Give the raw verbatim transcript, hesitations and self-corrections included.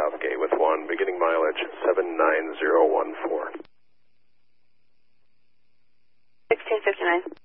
Southgate with one, beginning mileage seven nine zero one four. sixteen fifty-nine.